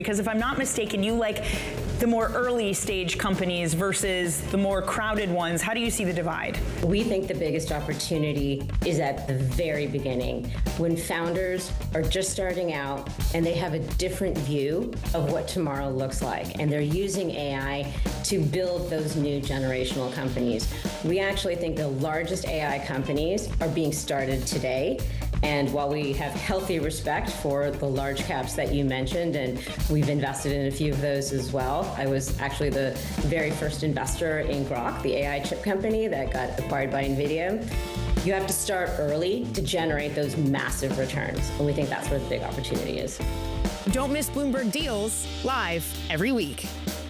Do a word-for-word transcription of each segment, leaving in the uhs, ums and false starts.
Because if I'm not mistaken, you like the more early stage companies versus the more crowded ones. How do you see the divide? We think the biggest opportunity is at the very beginning, when founders are just starting out and they have a different view of what tomorrow looks like, and they're using A I to build those new generational companies. We actually think the largest A I companies are being started today. And while we have healthy respect for the large caps that you mentioned, and we've invested in a few of those as well, I was actually the very first investor in Groq, the A I chip company that got acquired by NVIDIA. You have to start early to generate those massive returns, and we think that's where the big opportunity is. Don't miss Bloomberg Deals, live every week.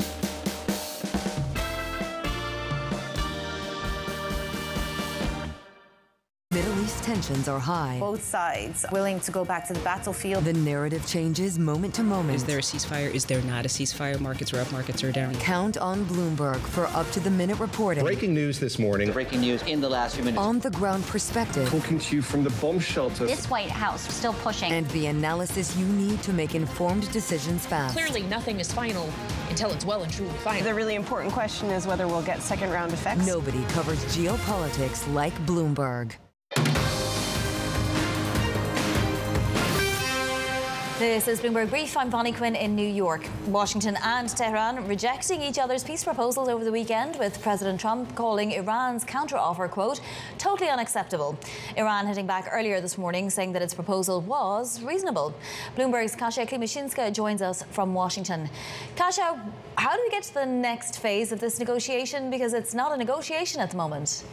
Middle East tensions are high. Both sides willing to go back to the battlefield. The narrative changes moment to moment. Is there a ceasefire? Is there not a ceasefire? Markets are up, markets are down. Count on Bloomberg for up-to-the-minute reporting. Breaking news this morning. Breaking news in the last few minutes. On-the-ground perspective. Talking to you from the bomb shelter. This White House still pushing. And the analysis you need to make informed decisions fast. Clearly, nothing is final until it's well and truly final. The really important question is whether we'll get second-round effects. Nobody covers geopolitics like Bloomberg. This is Bloomberg Brief. I'm Bonnie Quinn in New York. Washington and Tehran rejecting each other's peace proposals over the weekend, with President Trump calling Iran's counteroffer, quote, totally unacceptable. Iran hitting back earlier this morning, saying that its proposal was reasonable. Bloomberg's Kasia Klimashinska joins us from Washington. Kasia, how do we get to the next phase of this negotiation? Because it's not a negotiation at the moment.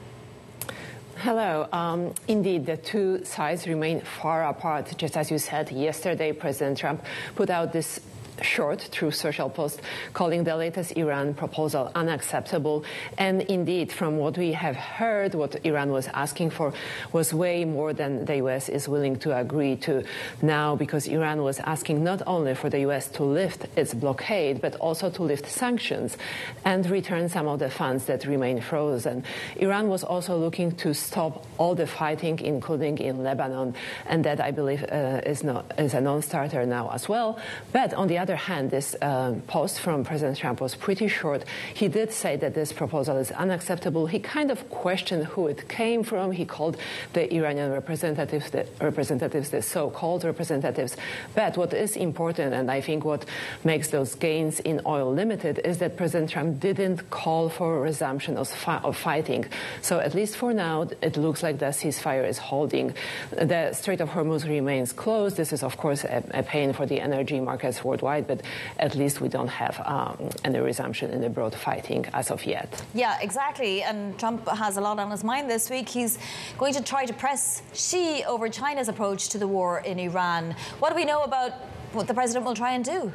Hello. Um, indeed, the two sides remain far apart. Just as you said, yesterday, President Trump put out this short Truth Social post calling the latest Iran proposal unacceptable. And indeed, from what we have heard, what Iran was asking for was way more than the U S is willing to agree to now, because Iran was asking not only for the U S to lift its blockade, but also to lift sanctions and return some of the funds that remain frozen. Iran was also looking to stop all the fighting, including in Lebanon, and that, I believe, uh, is, not, is a non-starter now as well. But on the other hand, this uh, post from President Trump was pretty short. He did say that this proposal is unacceptable. He kind of questioned who it came from. He called the Iranian representatives the representatives, the so-called representatives. But what is important, and I think what makes those gains in oil limited, is that President Trump didn't call for a resumption of, fi of fighting. So at least for now, it looks like the ceasefire is holding. The Strait of Hormuz remains closed. This is, of course, a, a pain for the energy markets worldwide, but at least we don't have um, any resumption in the broad fighting as of yet. Yeah, exactly. And Trump has a lot on his mind this week. He's going to try to press Xi over China's approach to the war in Iran. What do we know about what the president will try and do?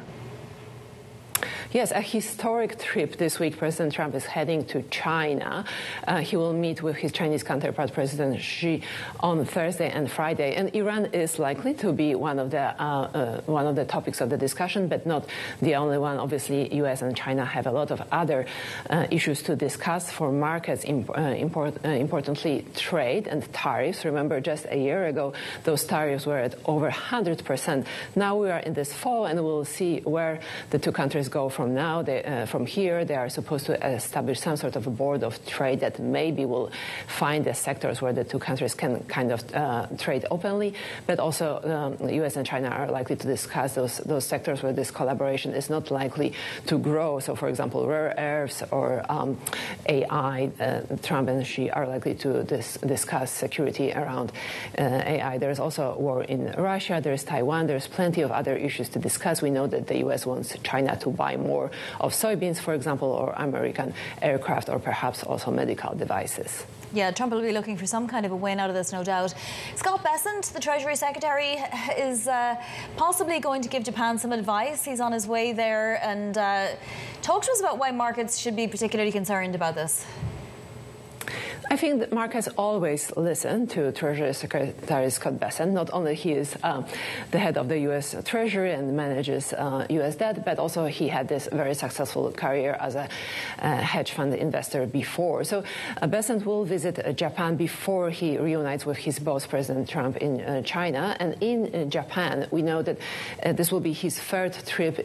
Yes, a historic trip this week. President Trump is heading to China. Uh, he will meet with his Chinese counterpart, President Xi, on Thursday and Friday. And Iran is likely to be one of the uh, uh, one of the topics of the discussion, but not the only one. Obviously, U S and China have a lot of other uh, issues to discuss for markets. Imp uh, import uh, importantly, trade and tariffs. Remember, just a year ago, those tariffs were at over one hundred percent. Now we are in this fall, and we'll see where the two countries go from now. They, uh, from here, they are supposed to establish some sort of a board of trade that maybe will find the sectors where the two countries can kind of uh, trade openly. But also, um, the U S and China are likely to discuss those those sectors where this collaboration is not likely to grow. So, for example, rare earths or um, A I. Uh, Trump and Xi are likely to dis discuss security around uh, A I. There is also war in Russia. There is Taiwan. There's plenty of other issues to discuss. We know that the U S wants China to buy more of soybeans, for example, or American aircraft, or perhaps also medical devices. Yeah, Trump will be looking for some kind of a win out of this, no doubt. Scott Bessent, the Treasury Secretary, is uh, possibly going to give Japan some advice. He's on his way there. And uh, talk to us about why markets should be particularly concerned about this. I think that Mark has always listened to Treasury Secretary Scott Bessent. Not only he is um, the head of the U S Treasury and manages uh, U S debt, but also he had this very successful career as a uh, hedge fund investor before. So uh, Bessent will visit uh, Japan before he reunites with his boss, President Trump, in uh, China. And in uh, Japan, we know that uh, this will be his third trip